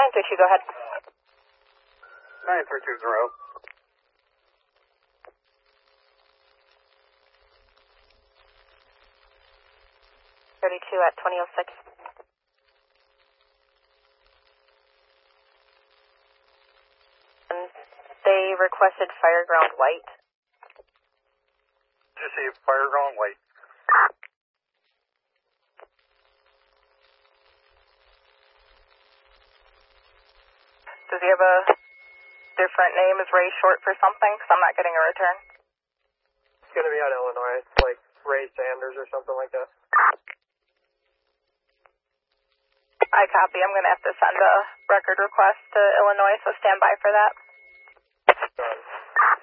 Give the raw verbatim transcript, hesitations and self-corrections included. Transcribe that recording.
nine three two, go ahead. nine three two zero. thirty-two at twenty oh six. And they requested Fireground White. Did you see Fireground White? Does he have a different name? Is Ray short for something? Because I'm not getting a return. It's going to be out of Illinois, like Ray Sanders or something like that. I copy. I'm going to have to send a record request to Illinois, so stand by for that. Done.